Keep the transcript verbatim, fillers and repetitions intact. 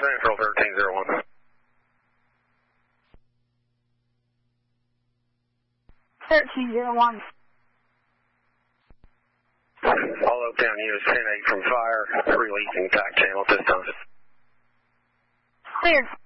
Central thirteen zero one. thirteen zero one. All Oaktown units ten eight from fire, releasing back channel at this time. Cleared.